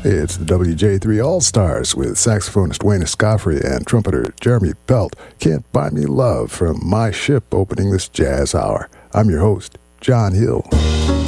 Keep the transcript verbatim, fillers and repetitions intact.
It's the W J three All-Stars with saxophonist Wayne Escoffery and trumpeter Jeremy Pelt. Can't Buy Me Love from My Ship opening this jazz hour. I'm your host, John Hill.